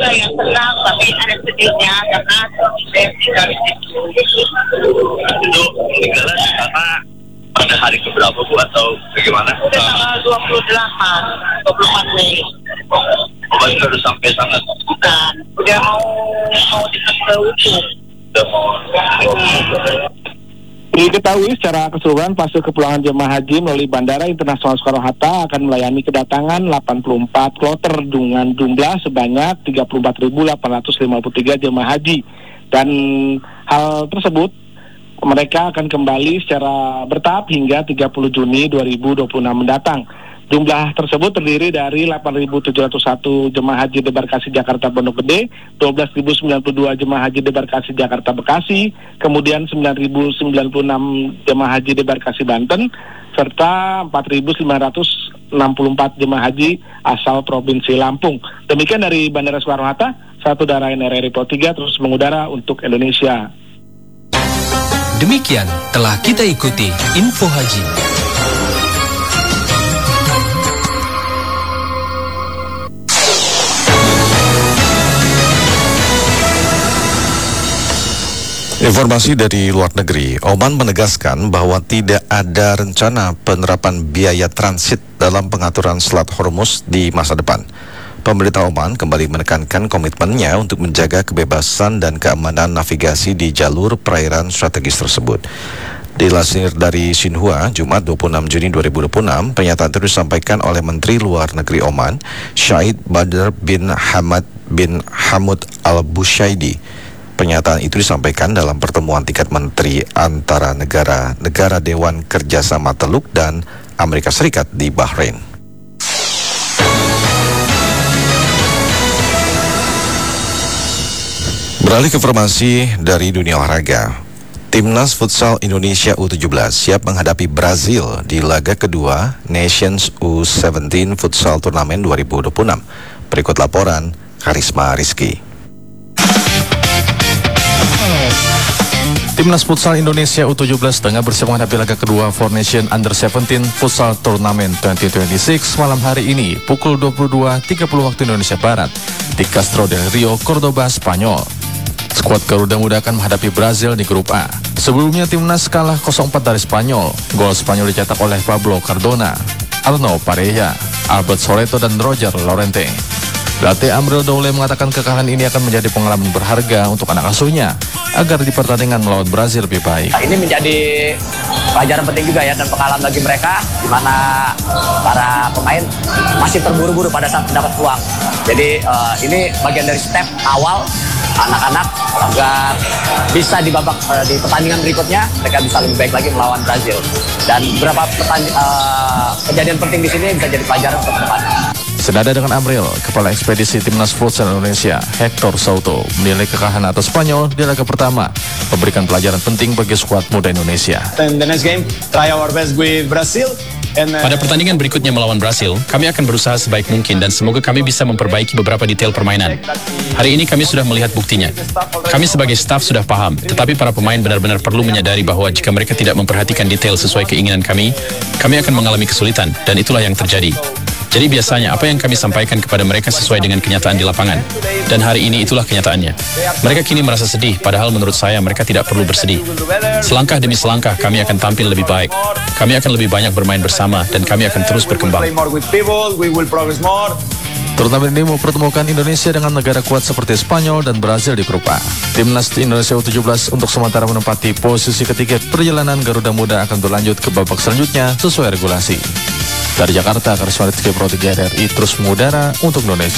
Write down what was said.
ada yang senang, tapi ada sedihnya karena suami saya tinggal di situ. Itu meninggalnya karena pada hari keberapa Bu atau bagaimana? Udah tanggal 24 Mei. Obat baru sampai sana. Bukan, udah mau dikasih ujung. Udah mau. Diketahui secara keseluruhan fase kepulangan jemaah haji melalui Bandara Internasional Soekarno-Hatta akan melayani kedatangan 84 kloter dengan jumlah sebanyak 34.853 jemaah haji. Dan hal tersebut mereka akan kembali secara bertahap hingga 30 Juni 2026 mendatang. Jumlah tersebut terdiri dari 8.701 jemaah haji debarkasi Jakarta Pondok Gede, 12.092 jemaah haji debarkasi Jakarta Bekasi, kemudian 9.096 jemaah haji debarkasi Banten, serta 4.564 jemaah haji asal Provinsi Lampung. Demikian dari Bandara Soekarno-Hatta, satu daerah NRRI Pro 3 terus mengudara untuk Indonesia. Demikian telah kita ikuti Info Haji. Informasi dari luar negeri, Oman menegaskan bahwa tidak ada rencana penerapan biaya transit dalam pengaturan Selat Hormuz di masa depan. Pemerintah Oman kembali menekankan komitmennya untuk menjaga kebebasan dan keamanan navigasi di jalur perairan strategis tersebut. Dilansir dari Xinhua, Jumat 26 Juni 2026, pernyataan itu disampaikan oleh Menteri Luar Negeri Oman, Syahid Badr bin Hamad bin Hamud Al-Bushaidi. Pernyataan itu disampaikan dalam pertemuan tingkat menteri antara negara Dewan Kerjasama Teluk dan Amerika Serikat di Bahrain. Beralih ke informasi dari dunia olahraga. Timnas Futsal Indonesia U17 siap menghadapi Brazil di laga kedua Nations U17 Futsal Turnamen 2026. Berikut laporan Karisma Rizky. Timnas Futsal Indonesia U17 tengah bersiap menghadapi laga kedua Four Nation Under 17 Futsal Tournament 2026 malam hari ini pukul 22.30 waktu Indonesia Barat di Castro del Rio, Cordoba, Spanyol. Skuad Garuda Muda akan menghadapi Brazil di grup A. Sebelumnya timnas kalah 0-4 dari Spanyol. Gol Spanyol dicetak oleh Pablo Cardona, Arno Pareja, Albert Soreto dan Roger Lorente. Pelatih Amril Doule mengatakan kekalahan ini akan menjadi pengalaman berharga untuk anak asuhnya agar di pertandingan melawan Brazil lebih baik. Ini menjadi pelajaran penting juga ya dan pengalaman bagi mereka di mana para pemain masih terburu-buru pada saat mendapat peluang. Jadi ini bagian dari step awal anak-anak agar bisa di babak di pertandingan berikutnya mereka bisa lebih baik lagi melawan Brazil. Dan beberapa kejadian penting di sini bisa jadi pelajaran untuk depan. Senada dengan Amril, Kepala Ekspedisi Timnas Futsal Indonesia, Hector Souto, menilai kekalahan atas Spanyol di laga pertama, memberikan pelajaran penting bagi skuad muda Indonesia. Pada pertandingan berikutnya melawan Brasil, kami akan berusaha sebaik mungkin dan semoga kami bisa memperbaiki beberapa detail permainan. Hari ini kami sudah melihat buktinya. Kami sebagai staf sudah paham, tetapi para pemain benar-benar perlu menyadari bahwa jika mereka tidak memperhatikan detail sesuai keinginan kami akan mengalami kesulitan, dan itulah yang terjadi. Jadi biasanya apa yang kami sampaikan kepada mereka sesuai dengan kenyataan di lapangan. Dan hari ini itulah kenyataannya. Mereka kini merasa sedih, padahal menurut saya mereka tidak perlu bersedih. Selangkah demi selangkah kami akan tampil lebih baik. Kami akan lebih banyak bermain bersama dan kami akan terus berkembang. Turnamen ini mempertemukan Indonesia dengan negara kuat seperti Spanyol dan Brazil di grup A. Timnas Indonesia U17 untuk sementara menempati posisi ketiga. Perjalanan Garuda Muda akan berlanjut ke babak selanjutnya sesuai regulasi. Dari Jakarta, Karisma Rizky Pro 3 RRI terus mengudara untuk Indonesia.